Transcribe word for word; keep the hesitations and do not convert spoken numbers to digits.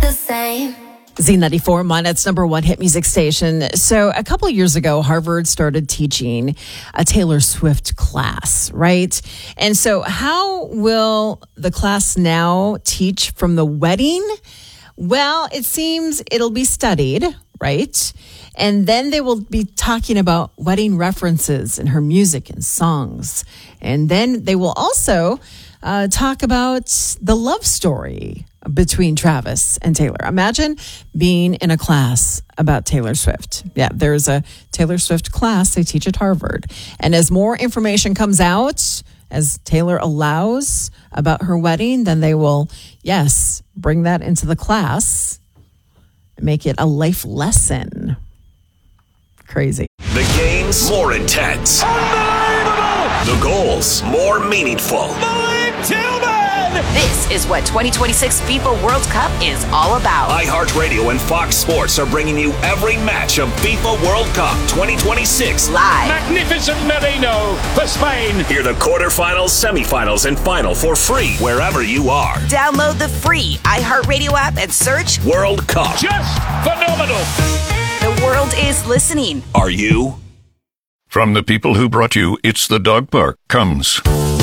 the same. Z ninety-four, Monet's number one hit music station. So a couple of years ago, Harvard started teaching a Taylor Swift class, right? And so how will the class now teach from the wedding? Well, it seems it'll be studied, right? And then they will be talking about wedding references in her music and songs. And then they will also uh, talk about the love story between Travis and Taylor. Imagine being in a class about Taylor Swift. Yeah, there's a Taylor Swift class they teach at Harvard. And as more information comes out, as Taylor allows about her wedding, then they will, yes, bring that into the class and make it a life lesson. Crazy. The games more intense. Unbelievable! The goals more meaningful. Malik Tillman! This is what twenty twenty-six FIFA World Cup is all about. iHeartRadio and Fox Sports are bringing you every match of FIFA World Cup twenty twenty-six. Live. Magnificent Merino for Spain. Hear the quarterfinals, semifinals, and final for free wherever you are. Download the free iHeartRadio app and search World Cup. Just phenomenal. The world is listening. Are you? From the people who brought you It's the Dog Park comes